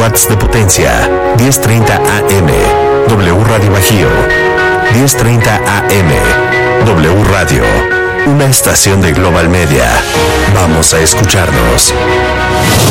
watts de potencia. 1030 AM. W Radio Bajío. 1030 AM. W Radio. Una estación de Global Media. Vamos a escucharnos.